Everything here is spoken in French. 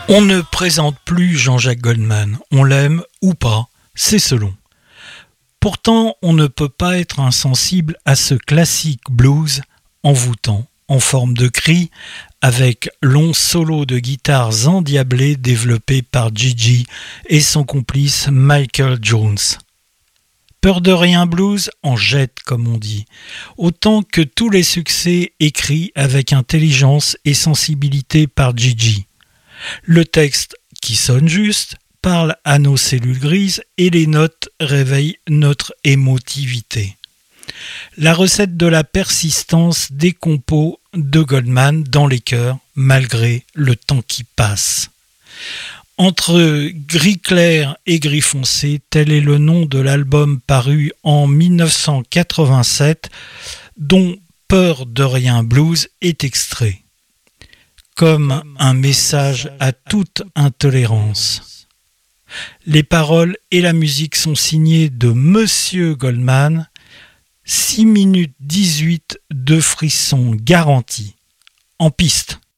On ne présente plus Jean-Jacques Goldman, on l'aime ou pas, c'est selon. Pourtant, on ne peut pas être insensible à ce classique blues envoûtant, en forme de cri, avec long solo de guitares endiablées développé par Gigi et son complice Michael Jones. Peur de rien blues en jette, comme on dit, autant que tous les succès écrits avec intelligence et sensibilité par Gigi. Le texte, qui sonne juste, parle à nos cellules grises et les notes réveillent notre émotivité. La recette de la persistance des compos de Goldman dans les chœurs, malgré le temps qui passe. Entre gris clair et gris foncé, tel est le nom de l'album paru en 1987, dont Peur de rien blues est extrait. Comme un message à toute intolérance. Les paroles et la musique sont signées de Monsieur Goldman, 6 minutes 18 de frissons garantis. En piste.